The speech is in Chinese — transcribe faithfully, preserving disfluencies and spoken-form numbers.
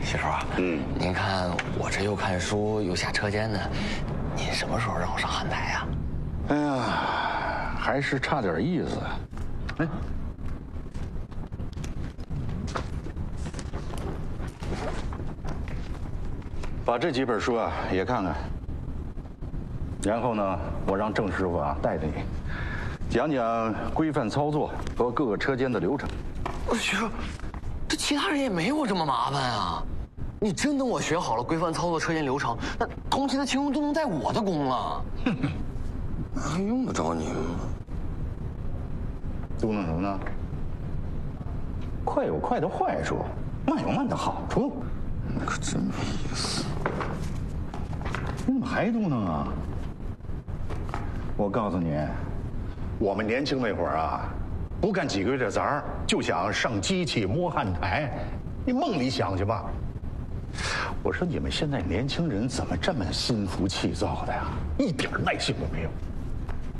徐叔，嗯，您看我这又看书又下车间的，您什么时候让我上汉台呀？ 哎呀，还是差点意思。哎，把这几本书啊也看看，然后呢，我让郑师傅啊带着你，讲讲规范操作和各个车间的流程。 徐叔，这其他人也没有这么麻烦啊！你真等我学好了规范操作车间流程，那同期的清空都能带我的功了。哼哼，还用得着您吗？ 嘟囔什么呢？快有快的坏处，慢有慢的好处。 可真没意思。 你怎么还嘟囔啊？我告诉你，我们年轻那会儿啊，不干几个月的杂儿，就想上机器摸汉台，你梦里想去吧。我说你们现在年轻人怎么这么心浮气躁的呀？一点耐性都没有。